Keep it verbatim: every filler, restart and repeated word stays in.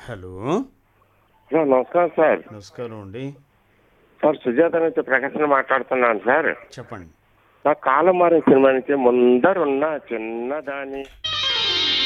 Hello. Sir నమస్కారం sir. నమస్కారం అండి. సార్ సుజాత నుంచి ప్రకాశం మాట్లాడుతున్నాను సార్. చెప్పండి. నా కాలం మారిన సినిమా నుంచి ముందరున్న చిన్నదాని